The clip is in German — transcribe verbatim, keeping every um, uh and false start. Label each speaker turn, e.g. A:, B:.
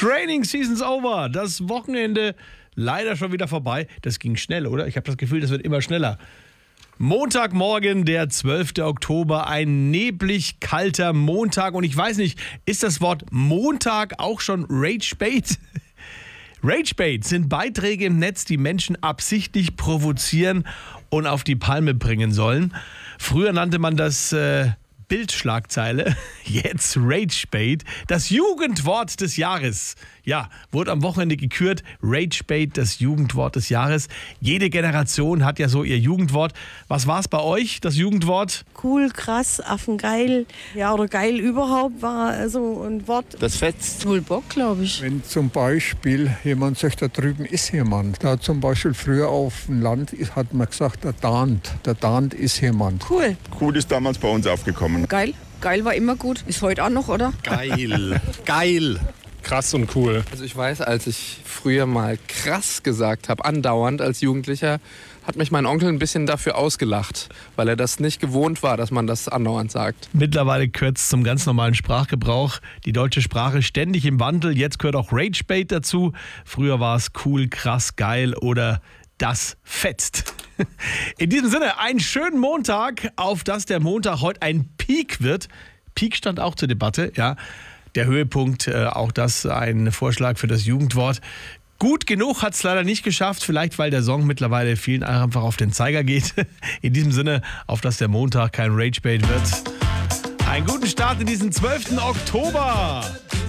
A: Training Season's over. Das Wochenende leider schon wieder vorbei. Das ging schnell, oder? Ich habe das Gefühl, das wird immer schneller. Montagmorgen, der zwölfte Oktober, ein neblig kalter Montag. Und ich weiß nicht, ist das Wort Montag auch schon Ragebait? Ragebait sind Beiträge im Netz, die Menschen absichtlich provozieren und auf die Palme bringen sollen. Früher nannte man das äh, Bildschlagzeile, jetzt Ragebait, das Jugendwort des Jahres. Ja, wurde am Wochenende gekürt, Ragebait, das Jugendwort des Jahres. Jede Generation hat ja so ihr Jugendwort. Was war es bei euch, das Jugendwort?
B: Cool, krass, affengeil, ja, oder geil überhaupt war so ein Wort.
C: Das fetzt.
D: Wohl Bock, glaube ich.
E: Wenn zum Beispiel jemand sagt, da drüben ist jemand. Da zum Beispiel früher auf dem Land hat man gesagt, da dahnt, da dahnt ist jemand.
D: Cool.
C: Cool ist damals bei uns aufgekommen.
D: Geil. Geil war immer gut. Ist heute auch noch, oder?
A: Geil, geil.
F: Krass und cool.
G: Also ich weiß, als ich früher mal krass gesagt habe, andauernd als Jugendlicher, hat mich mein Onkel ein bisschen dafür ausgelacht, weil er das nicht gewohnt war, dass man das andauernd sagt.
A: Mittlerweile gehört es zum ganz normalen Sprachgebrauch. Die deutsche Sprache ständig im Wandel. Jetzt gehört auch Ragebait dazu. Früher war es cool, krass, geil oder das fetzt. In diesem Sinne, einen schönen Montag, auf dass der Montag heute ein Peak wird. Peak stand auch zur Debatte, ja. Der Höhepunkt, äh, auch das ein Vorschlag für das Jugendwort. Gut genug hat es leider nicht geschafft, vielleicht weil der Song mittlerweile vielen einfach auf den Zeiger geht. In diesem Sinne, auf dass der Montag kein Ragebait wird. Einen guten Start in diesen zwölften Oktober.